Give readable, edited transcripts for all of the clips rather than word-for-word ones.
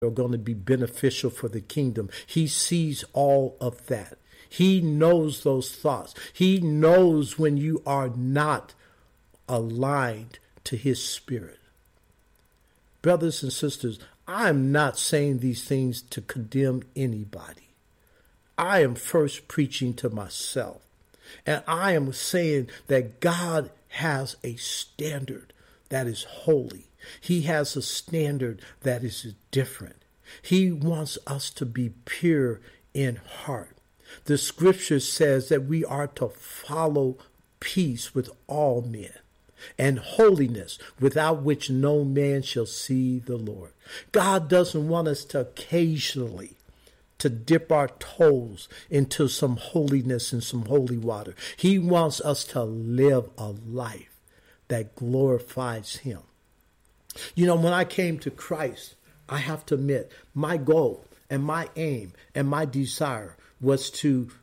are going to be beneficial for the kingdom. He sees all of that. He knows those thoughts. He knows when you are not aligned to his spirit. Brothers and sisters, I am not saying these things to condemn anybody. I am first preaching to myself. And I am saying that God has a standard that is holy. He has a standard that is different. He wants us to be pure in heart. The scripture says that we are to follow peace with all men and holiness, without which no man shall see the Lord. God doesn't want us to occasionally to dip our toes into some holiness and some holy water. He wants us to live a life that glorifies him. You know, when I came to Christ, I have to admit, my goal and my aim and my desire was to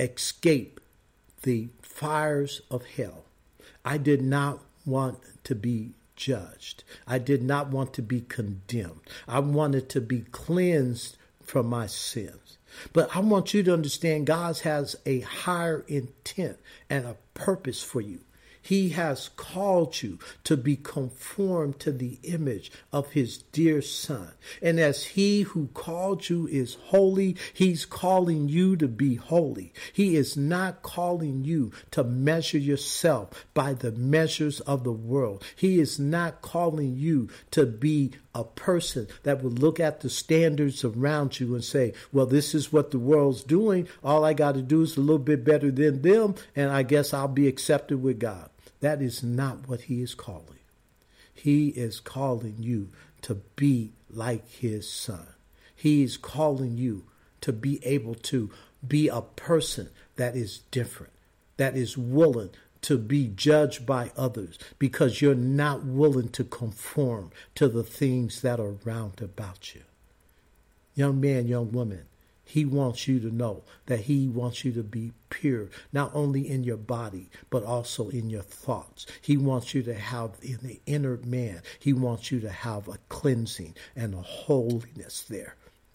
escape the fires of hell. I did not want to be judged. I did not want to be condemned. I wanted to be cleansed from my sins. But I want you to understand God has a higher intent and a purpose for you. He has called you to be conformed to the image of his dear son. And as he who called you is holy, he's calling you to be holy. He is not calling you to measure yourself by the measures of the world. He is not calling you to be a person that will look at the standards around you and say, well, this is what the world's doing. All I got to do is a little bit better than them, and I guess I'll be accepted with God. That is not what he is calling. He is calling you to be like his son. He is calling you to be able to be a person that is different, that is willing to be judged by others because you're not willing to conform to the things that are round about you. Young man, young woman, he wants you to know that he wants you to be pure, not only in your body, but also in your thoughts. He wants you to have in the inner man, he wants you to have a cleansing and a holiness there.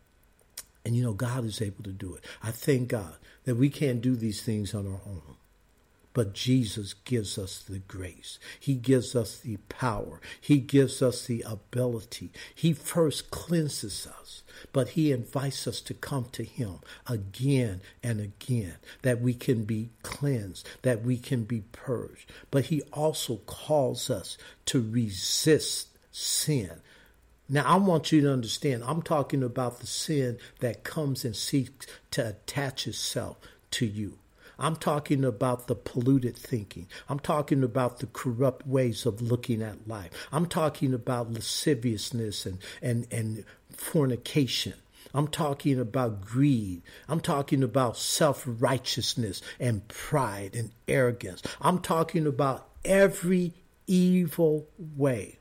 And you know, God is able to do it. I thank God that we can't do these things on our own. But Jesus gives us the grace. He gives us the power. He gives us the ability. He first cleanses us, but he invites us to come to him again and again, that we can be cleansed, that we can be purged. But he also calls us to resist sin. Now, I want you to understand, I'm talking about the sin that comes and seeks to attach itself to you. I'm talking about the polluted thinking. I'm talking about the corrupt ways of looking at life. I'm talking about lasciviousness and fornication. I'm talking about greed. I'm talking about self-righteousness and pride and arrogance. I'm talking about every evil way.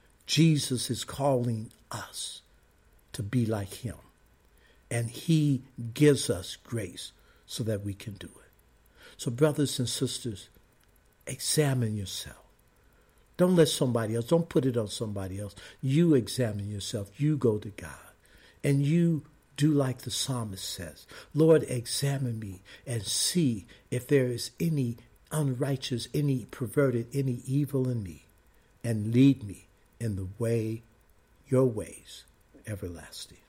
Jesus is calling us to be like him. And he gives us grace so that we can do it. So brothers and sisters, examine yourself. Don't let somebody else, don't put it on somebody else. You examine yourself. You go to God. And you do like the psalmist says, Lord, examine me and see if there is any unrighteous, any perverted, any evil in me, and lead me in the way, your ways, everlasting.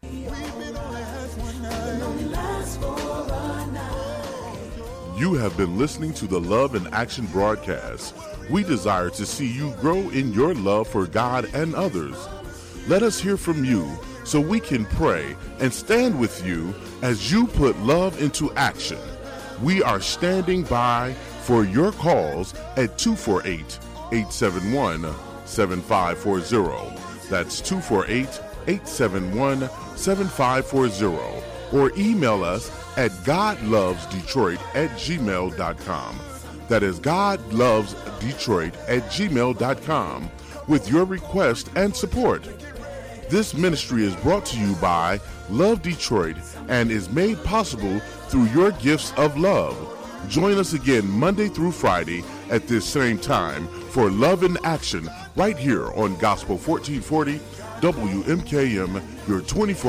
You have been listening to the Love in Action broadcast. We desire to see you grow in your love for God and others. Let us hear from you so we can pray and stand with you as you put love into action. We are standing by for your calls at 248-871-7540. That's 248-871-7540. Or email us at godlovesdetroit@gmail.com. That is godlovesdetroit@gmail.com with your request and support. This ministry is brought to you by Love Detroit and is made possible through your gifts of love. Join us again Monday through Friday at this same time for Love in Action right here on Gospel 1440 WMKM, your 24